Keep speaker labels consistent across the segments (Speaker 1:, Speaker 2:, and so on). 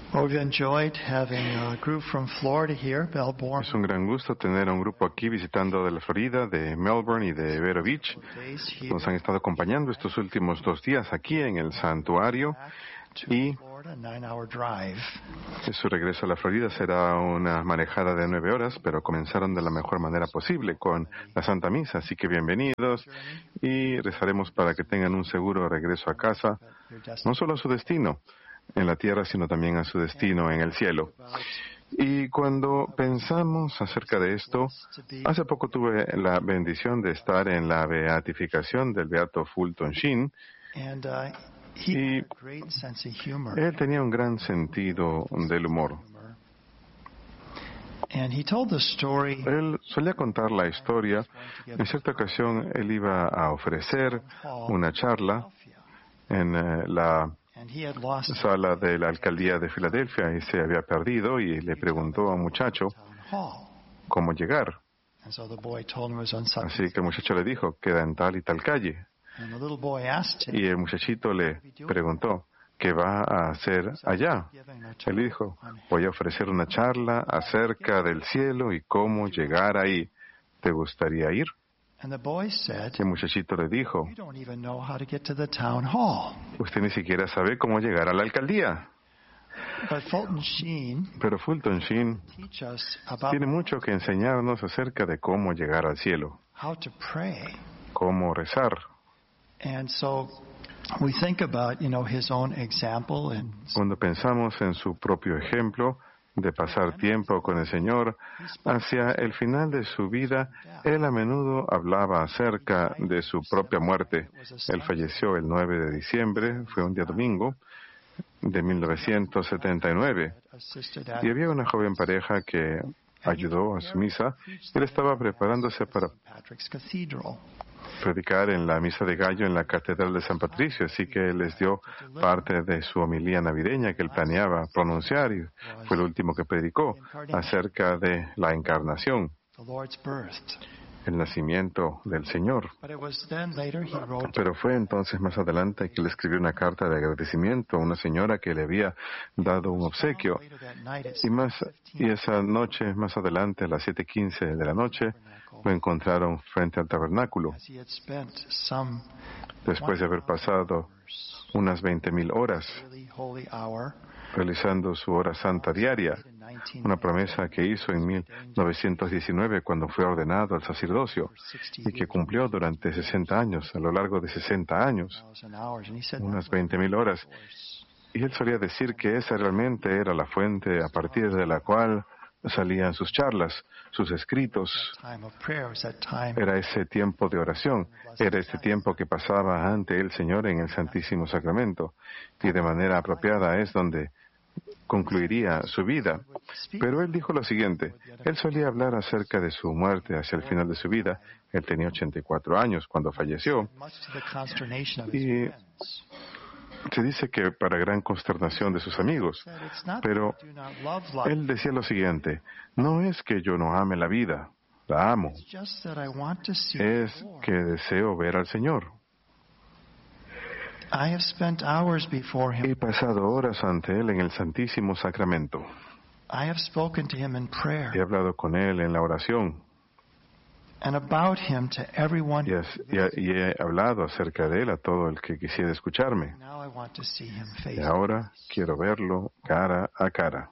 Speaker 1: We've enjoyed having a group from Florida here, Melbourne.
Speaker 2: Es un gran gusto tener a un grupo aquí visitando de la Florida, de Melbourne y de Vero Beach. Nos han estado acompañando estos últimos 2 días aquí en el santuario y su regreso a la Florida será una manejada de 9 horas, pero comenzaron de la mejor manera posible con la Santa Misa, así que bienvenidos y rezaremos para que tengan un seguro regreso a casa, no solo a su destino en la tierra, sino también a su destino en el cielo. Y cuando pensamos acerca de esto, hace poco tuve la bendición de estar en la beatificación del beato Fulton Sheen, y él tenía un gran sentido del humor. Él solía contar la historia. En cierta ocasión, él iba a ofrecer una charla en la sala de la alcaldía de Filadelfia y se había perdido, y le preguntó a un muchacho cómo llegar. Así que el muchacho le dijo, queda en tal y tal calle. Y el muchachito le preguntó, ¿qué va a hacer allá? Él dijo, voy a ofrecer una charla acerca del cielo y cómo llegar ahí. ¿Te gustaría ir? El muchachito le dijo, usted ni siquiera sabe cómo llegar a la alcaldía. Pero Fulton Sheen tiene mucho que enseñarnos acerca de cómo llegar al cielo, cómo rezar. Cuando pensamos en su propio ejemplo de pasar tiempo con el Señor, hacia el final de su vida, él a menudo hablaba acerca de su propia muerte. Él falleció el 9 de diciembre, fue un día domingo, de 1979. Y había una joven pareja que ayudó a su misa. Él estaba preparándose para predicar en la misa de gallo en la Catedral de San Patricio, así que les dio parte de su homilía navideña que él planeaba pronunciar, y fue el último que predicó acerca de la encarnación, el nacimiento del Señor. Pero fue entonces más adelante que le escribió una carta de agradecimiento a una señora que le había dado un obsequio, y esa noche, más adelante, a las 7:15 de la noche, lo encontraron frente al tabernáculo, después de haber pasado unas 20,000 horas realizando su hora santa diaria, una promesa que hizo en 1919 cuando fue ordenado al sacerdocio y que cumplió durante 60 años, a lo largo de 60 años, unas 20,000 horas. Y él solía decir que esa realmente era la fuente a partir de la cual salían sus charlas, sus escritos. Era ese tiempo de oración, era ese tiempo que pasaba ante el Señor en el Santísimo Sacramento, y de manera apropiada es donde concluiría su vida. Pero él dijo lo siguiente, él solía hablar acerca de su muerte hacia el final de su vida. Él tenía 84 años cuando falleció, y se dice que para gran consternación de sus amigos. Pero él decía lo siguiente, no es que yo no ame la vida, la amo, es que deseo ver al Señor. He pasado horas ante Él en el Santísimo Sacramento. He hablado con Él en la oración. Y he hablado acerca de Él a todo el que quisiera escucharme. Y ahora quiero verlo cara a cara.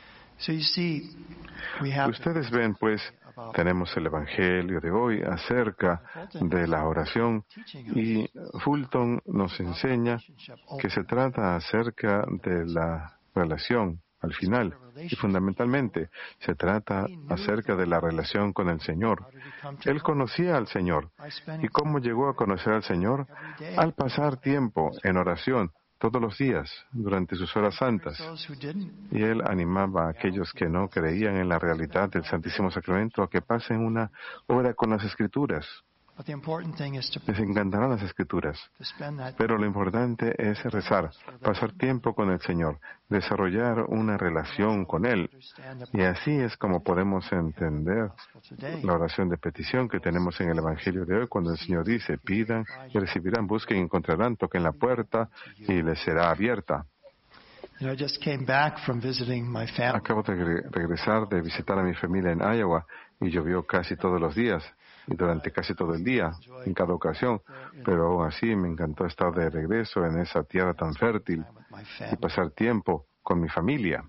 Speaker 2: Ustedes ven, pues, tenemos el Evangelio de hoy acerca de la oración, y Fulton nos enseña que se trata acerca de la relación al final, y fundamentalmente se trata acerca de la relación con el Señor. Él conocía al Señor. ¿Y cómo llegó a conocer al Señor? Al pasar tiempo en oración todos los días durante sus horas santas. Y él animaba a aquellos que no creían en la realidad del Santísimo Sacramento a que pasen una hora con las Escrituras. Les encantarán las Escrituras, pero lo importante es rezar, pasar tiempo con el Señor, desarrollar una relación con Él. Y así es como podemos entender la oración de petición que tenemos en el Evangelio de hoy, cuando el Señor dice, pidan y recibirán, busquen y encontrarán, toquen la puerta y les será abierta. Acabo de regresar de visitar a mi familia en Iowa y llovió casi todos los días y durante casi todo el día, en cada ocasión. Pero aún así me encantó estar de regreso en esa tierra tan fértil y pasar tiempo con mi familia.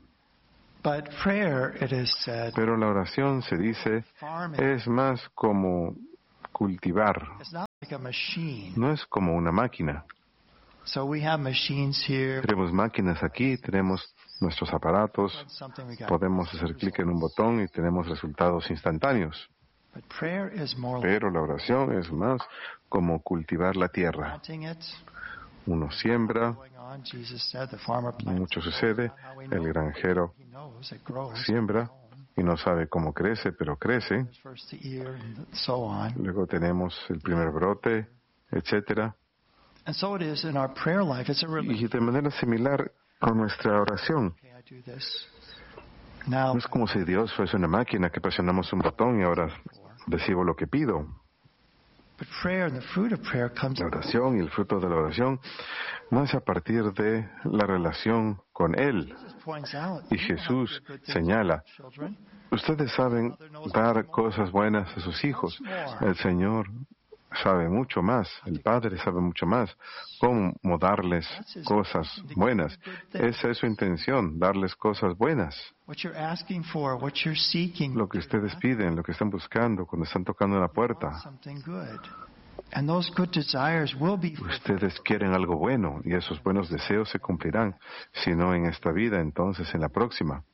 Speaker 2: Pero la oración, se dice, es más como cultivar. No es como una máquina. Tenemos máquinas aquí, tenemos nuestros aparatos, podemos hacer clic en un botón y tenemos resultados instantáneos. Pero la oración es más como cultivar la tierra. Uno siembra, mucho sucede, el granjero siembra y no sabe cómo crece, pero crece. Luego tenemos el primer brote, etcétera. Y de manera similar con nuestra oración. No es como si Dios fuese una máquina que presionamos un botón y ahora recibo lo que pido. La oración y el fruto de la oración nace a partir de la relación con Él. Y Jesús señala, ustedes saben dar cosas buenas a sus hijos. El Señor sabe mucho más, el Padre sabe mucho más cómo darles cosas buenas. Esa es su intención, darles cosas buenas. Lo que ustedes piden, lo que están buscando cuando están tocando la puerta. Ustedes quieren algo bueno y esos buenos deseos se cumplirán, si no en esta vida, entonces en la próxima.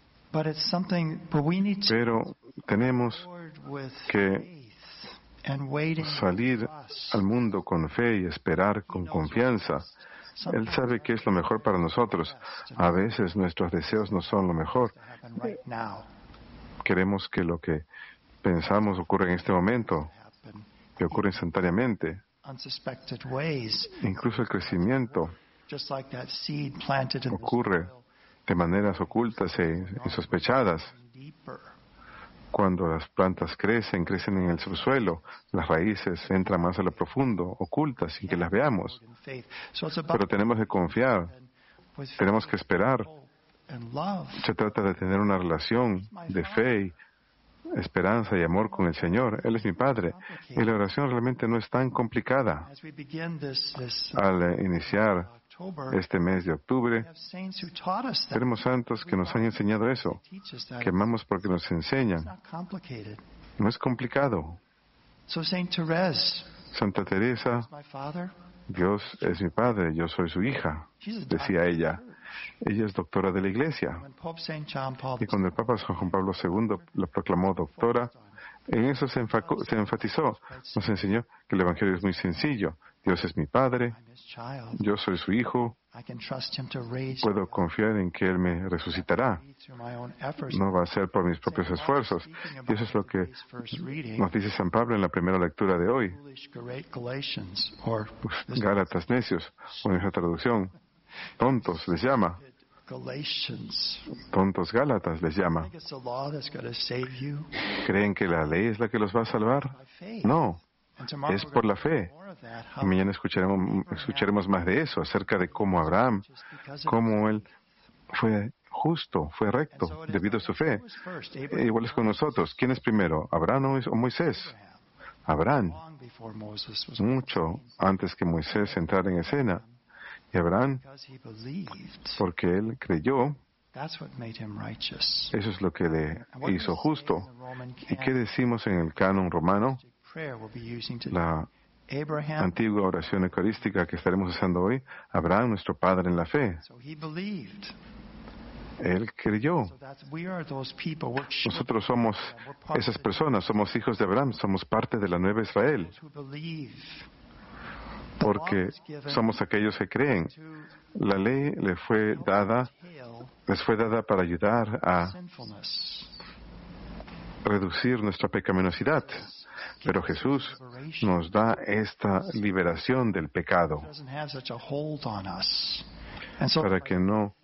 Speaker 2: Pero tenemos que salir al mundo con fe y esperar con confianza. Él sabe que es lo mejor para nosotros. A veces nuestros deseos no son lo mejor. Queremos que lo que pensamos ocurra en este momento, que ocurra instantáneamente. Incluso el crecimiento ocurre de maneras ocultas e insospechadas. Cuando las plantas crecen en el subsuelo, las raíces entran más a lo profundo, ocultas, sin que las veamos. Pero tenemos que confiar, tenemos que esperar. Se trata de tener una relación de fe, esperanza y amor con el Señor. Él es mi Padre. Y la oración realmente no es tan complicada. Al iniciar este mes de octubre, tenemos santos que nos han enseñado eso, que amamos porque nos enseñan. No es complicado. Santa Teresa, Dios es mi Padre, yo soy su hija, decía ella. Ella es doctora de la Iglesia. Y cuando el Papa San Juan Pablo II la proclamó doctora, en eso se enfatizó, nos enseñó que el Evangelio es muy sencillo. Dios es mi Padre, yo soy su Hijo, puedo confiar en que Él me resucitará. No va a ser por mis propios esfuerzos. Y eso es lo que nos dice San Pablo en la primera lectura de hoy. Gálatas necios, o en esa traducción, tontos les llama. Tontos Gálatas les llama. ¿Creen que la ley es la que los va a salvar? No, es por la fe. Y mañana escucharemos más de eso, acerca de cómo Abraham, cómo él fue justo, fue recto, debido a su fe. Igual es con nosotros. ¿Quién es primero, Abraham o Moisés? Abraham, mucho antes que Moisés entrara en escena. Y Abraham, porque él creyó, eso es lo que le hizo justo. ¿Y qué decimos en el canon romano? La antigua oración eucarística que estaremos usando hoy, Abraham, nuestro padre en la fe. Él creyó. Nosotros somos esas personas, somos hijos de Abraham, somos parte de la nueva Israel. Porque somos aquellos que creen. La ley les fue dada para ayudar a reducir nuestra pecaminosidad. Pero Jesús nos da esta liberación del pecado para que no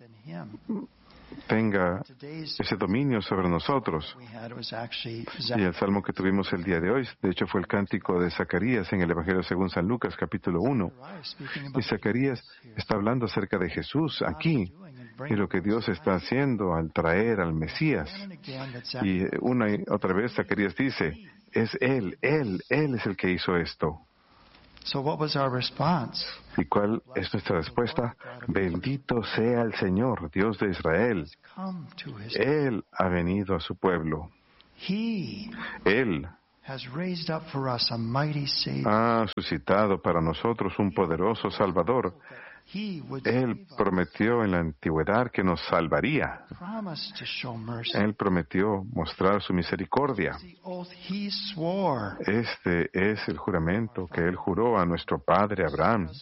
Speaker 2: tenga ese dominio sobre nosotros. Y el salmo que tuvimos el día de hoy, de hecho, fue el cántico de Zacarías en el Evangelio según San Lucas, capítulo 1. Y Zacarías está hablando acerca de Jesús aquí. y lo que Dios está haciendo al traer al Mesías. Y una y otra vez Zacarías dice, es Él es el que hizo esto. ¿Y cuál es nuestra respuesta? Bendito sea el Señor, Dios de Israel. Él ha venido a su pueblo. Él ha suscitado para nosotros un poderoso Salvador. Él prometió en la antigüedad que nos salvaría. Él prometió mostrar su misericordia. Este es el juramento que Él juró a nuestro padre Abraham.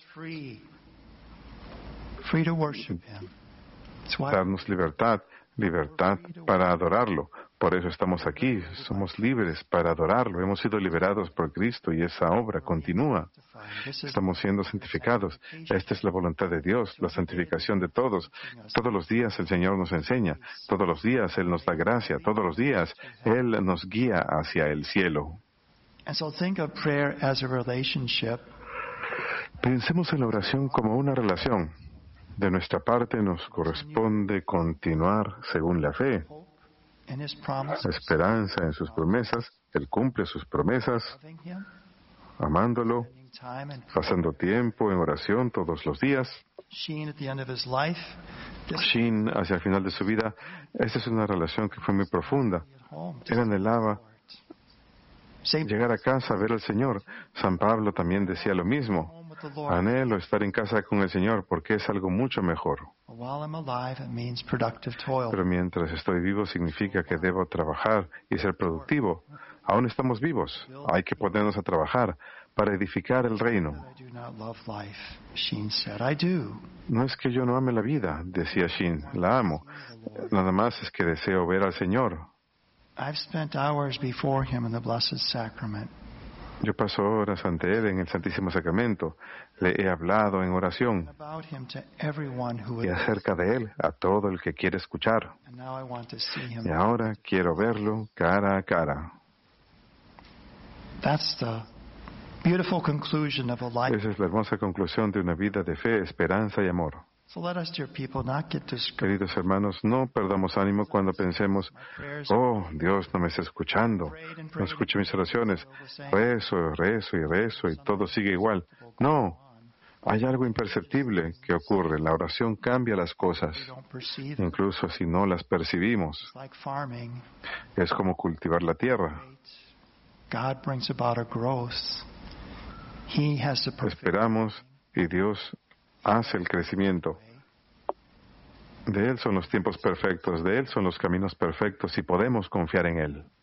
Speaker 2: Darnos libertad para adorarlo. Por eso estamos aquí, somos libres para adorarlo. Hemos sido liberados por Cristo y esa obra continúa. Estamos siendo santificados. Esta es la voluntad de Dios, la santificación de todos. Todos los días el Señor nos enseña, todos los días Él nos da gracia, todos los días Él nos guía hacia el cielo. Pensemos en la oración como una relación. De nuestra parte nos corresponde continuar según la fe. La esperanza en sus promesas, Él cumple sus promesas, amándolo, pasando tiempo en oración todos los días. Shin, hacia el final de su vida, esta es una relación que fue muy profunda. Él anhelaba llegar a casa a ver al Señor. San Pablo también decía lo mismo. Anhelo estar en casa con el Señor porque es algo mucho mejor. Pero mientras estoy vivo significa que debo trabajar y ser productivo. Aún estamos vivos. Hay que ponernos a trabajar para edificar el reino. No es que yo no ame la vida, decía Shin, la amo. Nada más es que deseo ver al Señor. Yo paso horas ante Él en el Santísimo Sacramento. Le he hablado en oración y acerca de Él a todo el que quiere escuchar. Y ahora quiero verlo cara a cara. Esa es la hermosa conclusión de una vida de fe, esperanza y amor. Queridos hermanos, no perdamos ánimo cuando pensemos, oh, Dios no me está escuchando, no escucha mis oraciones, rezo y todo sigue igual. No, hay algo imperceptible que ocurre, la oración cambia las cosas, incluso si no las percibimos. Es como cultivar la tierra. Esperamos y Dios hace el crecimiento. De Él son los tiempos perfectos, de Él son los caminos perfectos y podemos confiar en Él.